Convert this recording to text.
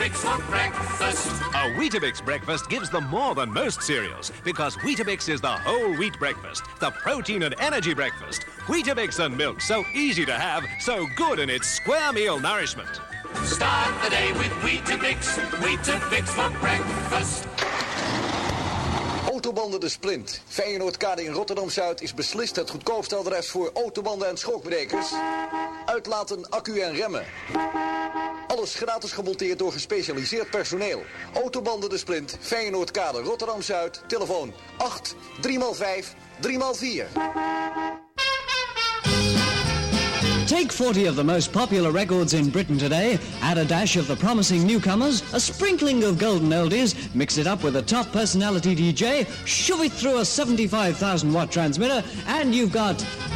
Weetabix for breakfast. A Weetabix breakfast gives them more than most cereals because Weetabix is the whole wheat breakfast, the protein and energy breakfast. Weetabix and milk, so easy to have, so good in its square meal nourishment. Start the day with Weetabix. Weetabix for breakfast. Autobanden de Splint. Feyenoordkade in Rotterdam-Zuid is beslist het goedkoopste adres voor autobanden en schokbrekers. Uitlaten, accu en remmen. Alles gratis gemonteerd door gespecialiseerd personeel. Autobanden de Splint, Feyenoordkade Rotterdam-Zuid. Telefoon 8 3x5 3x4. Take 40 of the most popular records in Britain today, add a dash of the promising newcomers, a sprinkling of golden oldies, mix it up with a top personality DJ, shove it through a 75,000 watt transmitter, and you've got